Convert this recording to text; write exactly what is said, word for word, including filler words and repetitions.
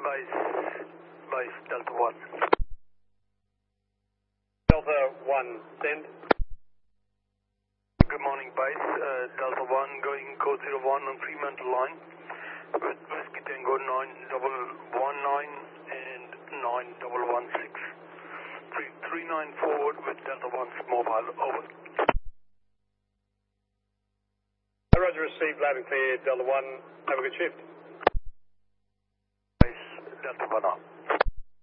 base, base Delta one. Delta one, send. Good morning, base. Uh, Delta one going code zero one on Fremantle line with Whiskey Tango nine double one nine and nine double one six. three three nine forward with Delta one's mobile, over. Roger, received, loud and clear, Delta one. Have a good shift. Base Delta one up.